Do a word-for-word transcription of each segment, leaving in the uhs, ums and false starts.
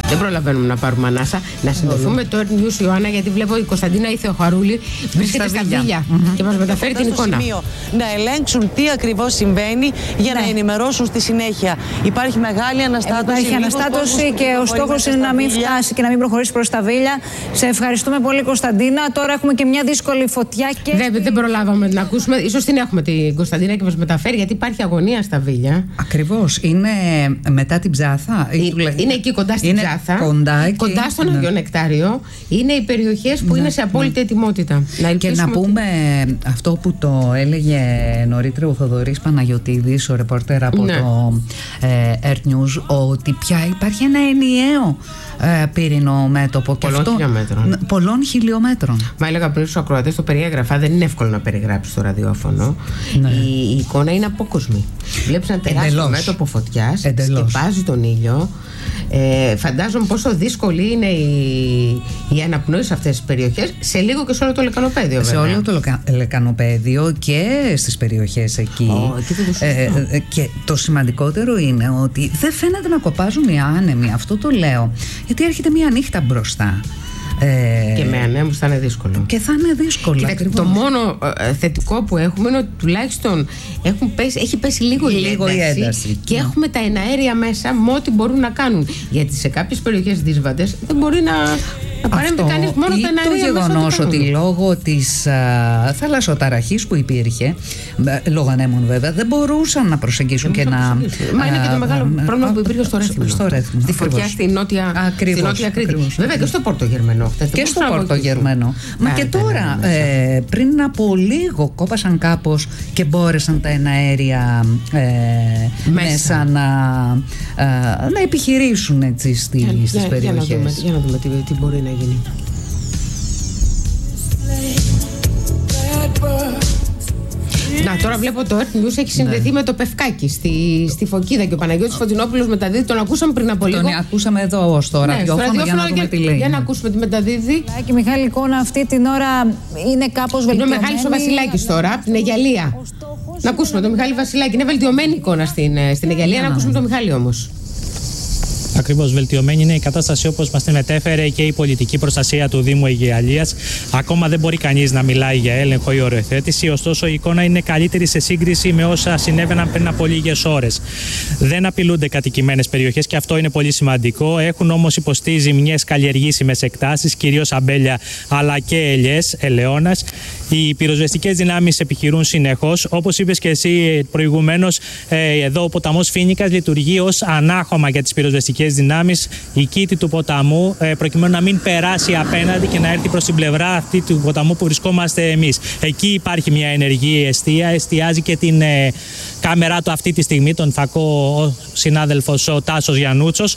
Δεν προλαβαίνουμε να πάρουμε ανάσα. Να συνδεθούμε το Earth News, Ιωάννα, γιατί βλέπω η Κωνσταντίνα η Θεοχαρούλη βρίσκεται στα Βίλια mm-hmm. και μας μεταφέρει την εικόνα. Σημείο, να ελέγξουν τι ακριβώς συμβαίνει για ναι. να ενημερώσουν στη συνέχεια. Υπάρχει μεγάλη αναστάτωση. Υπάρχει αναστάτωση και ο στόχος είναι να μην φτάσει και να μην προχωρήσει προς τα Βίλια. Σε ευχαριστούμε πολύ, Κωνσταντίνα. Τώρα έχουμε και μια δύσκολη φωτιά. Και δεν, στη... δεν προλάβαμε να ακούσουμε. Ίσως την έχουμε την Κωνσταντίνα και μας μεταφέρει, γιατί υπάρχει αγωνία στα Βίλια. Ακριβώς. Είναι μετά την Ψάθα. Είναι, είναι εκεί κοντά στην είναι Ψάθα. Κοντά, κοντά και... στον ναι. Αγιο Νεκτάριο. Είναι οι περιοχές που ναι. είναι σε απόλυτη ναι. ετοιμότητα. Να και να πούμε ότι... αυτό που το έλεγε νωρίτερα ο Θοδωρής Παναγιωτίδης, ο ρεπορτέρ από ναι. το ε, Earth News, ότι πια υπάρχει ένα ενιαίο ε, πύρινο μέτωπο. Πολλών αυτό, χιλιόμετρων. Πολλών χιλιόμετρων. Μα έλεγα πριν στους ακροατές, το περιέγραφα, δεν είναι εύκολο να περιγράψει το ραδιόφωνο. Ναι. Η, η εικόνα είναι απόκοσμη. Βλέπεις ένα τεράστιο Εντελώς. μέτωπο φωτιάς, σκεπάζει τον ήλιο. Ε, φαντάζομαι πόσο δύσκολη είναι η, η αναπνοή σε αυτές τις περιοχές, σε λίγο και σε όλο το λεκανοπέδιο. Σε όλο το λεκα, λεκανοπέδιο και στις περιοχές εκεί. Oh, εκεί το ε, ε, και το σημαντικότερο είναι ότι δεν φαίνεται να κοπάζουν οι άνεμοι. Αυτό το λέω γιατί έρχεται μια νύχτα μπροστά. Ε, και με ανέμους θα είναι δύσκολο. Και θα είναι δύσκολο. Κοιτάξτε, το μόνο ε, θετικό που έχουμε είναι ότι τουλάχιστον έχουν πέσει, έχει πέσει λίγο, λίγο η ένταση, η ένταση και ναι. έχουμε τα εναέρια μέσα με ό,τι μπορούν να κάνουν. Γιατί σε κάποιες περιοχές δύσβατες δεν μπορεί να, να παρέμβει κανείς, μόνο τα εναέρια μέσα. Το γεγονός ότι λόγω της θαλασσοταραχής που υπήρχε, λόγω ανέμων βέβαια, δεν μπορούσαν να προσεγγίσουν και να. Μα είναι και το μεγάλο πρόβλημα που υπήρχε στο Ρέθυμνο. Στη φωτιά στη Νότια Κρήτη. Βέβαια και στο Πορτογερμανό. Και στο Πορτογερμανό. Μα και τώρα, ε, πριν από λίγο, κόπασαν κάπως και μπόρεσαν τα εναέρια ε, μέσα. μέσα να, ε, να επιχειρήσουν έτσι στις, για, στις για, περιοχές. Για να δούμε, για να δούμε τι, τι μπορεί να γίνει. Να, τώρα βλέπω το Earth News έχει συνδεθεί ναι. με το Πευκάκι στη, στη Φωκίδα και ο Παναγιώτης Φωτεινόπουλος μεταδίδει. Τον ακούσαμε πριν από λίγο. Τον ακούσαμε εδώ ως τώρα. Ναι, ραδιόφωνο, για να δούμε τι λέει. Για να ακούσουμε τη μεταδίδει. Και Μιχάλη, εικόνα αυτή την ώρα είναι κάπως βελτιωμένη. Είναι ο Μιχάλης ο Βασιλάκης τώρα, από την Αιγιαλία. Να ακούσουμε τον Μιχάλη Βασιλάκη. Είναι βελτιωμένη εικόνα στην, στην Αιγιαλία. Να ακούσουμε τον Μιχάλη όμως. Ακριβώς, βελτιωμένη είναι η κατάσταση όπως μας την μετέφερε και η πολιτική προστασία του Δήμου Αιγιαλίας. Ακόμα δεν μπορεί κανείς να μιλάει για έλεγχο ή οριοθέτηση, ωστόσο η εικόνα είναι καλύτερη σε σύγκριση με όσα συνέβαιναν πριν από λίγες ώρες. Δεν απειλούνται κατοικημένες περιοχές και αυτό είναι πολύ σημαντικό. Έχουν όμως υποστεί ζημιές καλλιεργήσιμες εκτάσεις, κυρίως αμπέλια αλλά και ελιές, ελαιώνας. Οι πυροσβεστικές δυνάμεις επιχειρούν συνεχώς. Όπως είπες και εσύ προηγουμένως, εδώ ο ποταμός Φοίνικας λειτουργεί ως ανάχωμα για τις πυροσβεστικές δυνάμεις, η κήτη του ποταμού, προκειμένου να μην περάσει απέναντι και να έρθει προς την πλευρά αυτή του ποταμού που βρισκόμαστε εμείς. Εκεί υπάρχει μια ενεργή εστία, εστιάζει και την ε, κάμερά του αυτή τη στιγμή, τον φακό συνάδελφος ο Τάσος Γιαννούτσος.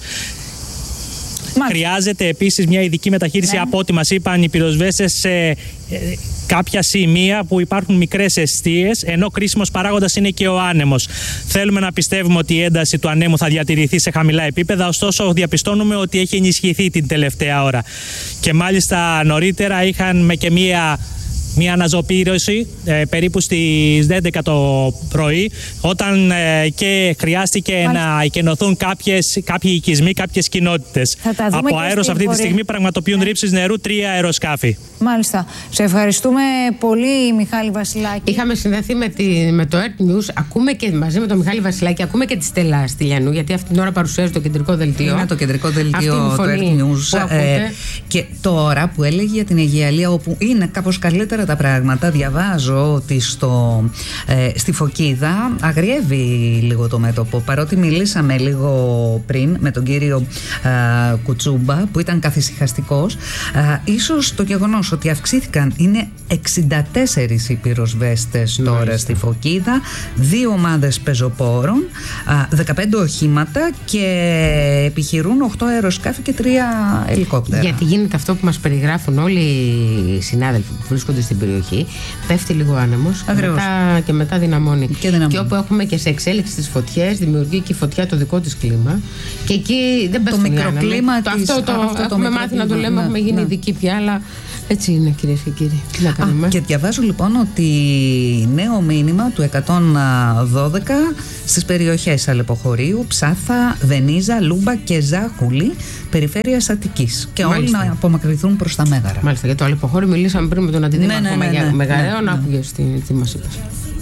Μάλιστα. Χρειάζεται επίσης μια ειδική μεταχείριση, ναι. από ό,τι μας είπαν οι πυροσβέστες, σε ε, κάποια σημεία που υπάρχουν μικρές εστίες, ενώ κρίσιμος παράγοντας είναι και ο άνεμος. Θέλουμε να πιστεύουμε ότι η ένταση του ανέμου θα διατηρηθεί σε χαμηλά επίπεδα, ωστόσο διαπιστώνουμε ότι έχει ενισχυθεί την τελευταία ώρα. Και μάλιστα νωρίτερα είχαν και μία Μια αναζωπήρωση ε, περίπου στις έντεκα το πρωί, όταν ε, και χρειάστηκε Μάλιστα. να εκενωθούν κάποιες, κάποιοι οικισμοί, κάποιες κοινότητες. Από αέρος αυτή τη στιγμή πραγματοποιούν ναι. ρήψεις νερού τρία αεροσκάφη. Μάλιστα. Σε ευχαριστούμε πολύ, Μιχάλη Βασιλάκη. Είχαμε συνδεθεί με, τη, με το Earth News. Ακούμε και μαζί με τον Μιχάλη Βασιλάκη, ακούμε και τη Στέλλα Στυλιανού, γιατί αυτή την ώρα παρουσιάζει το κεντρικό δελτίο. Είναι το κεντρικό δελτίο του Earth News. Ε, και τώρα που έλεγε για την Αιγιαλία, όπου είναι κάπως καλύτερα τα πράγματα, διαβάζω ότι στο, ε, στη Φωκίδα αγριεύει λίγο το μέτωπο, παρότι μιλήσαμε λίγο πριν με τον κύριο ε, Κουτσούμπα που ήταν καθησυχαστικός. Ε, ίσως το γεγονός ότι αυξήθηκαν, είναι εξήντα τέσσερις οι πυροσβέστες τώρα Μάλιστα. στη Φωκίδα, δύο ομάδες πεζοπόρων, ε, δεκαπέντε οχήματα και επιχειρούν οκτώ αεροσκάφη και τρία ελικόπτερα. Γιατί γίνεται αυτό που μας περιγράφουν όλοι οι συνάδελφοι που βρίσκονται στην περιοχή, πέφτει λίγο άνεμος και μετά, και μετά δυναμώνει. Και, δυναμώνει. Και όπου έχουμε και σε εξέλιξη τις φωτιές, δημιουργεί και η φωτιά το δικό της κλίμα. Και εκεί δεν πέφτει το μικροκλίμα το, αυτό το, αυτό το έχουμε μάθει να το λέμε, ναι, έχουμε γίνει ναι. ειδικοί πια, αλλά Έτσι είναι, κυρίες και κύριοι. Τι να κάνουμε. Α, και διαβάζω λοιπόν ότι νέο μήνυμα του εκατόν δώδεκα στις περιοχές Αλεποχωρίου, Ψάθα, Βενίζα, Λούμπα και Ζάχουλη, περιφέρειας Αττικής. Και Μάλιστα. όλοι να απομακρυνθούν προς τα Μέγαρα. Μάλιστα, για το Αλεποχώριο μιλήσαμε πριν με τον αντιδήμαρχο ναι, ναι, ναι, ναι, Μεγαρέων, ναι, ναι, ναι. Άκουγες τι, τι μας είπες.